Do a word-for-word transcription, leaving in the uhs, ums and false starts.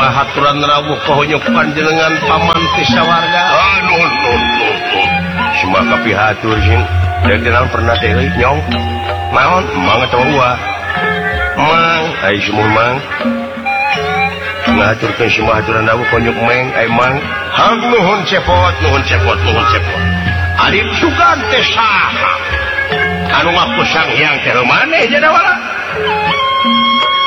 haturan rawuh kahonyok panjenengan paman pisawarga. Aduh, semua kapihatur sing jangan pernah teh nyong. Naon mang eta gua. Mang, ai semua mang. Ngaturkeun semua haturan rawuh kahonyok meng ai mang. Hang nuhun cepot, nuhun cepot, nuhun cepot. Ari sugan teh saha? Anu ngaku sang hyang teh maneh jadawala.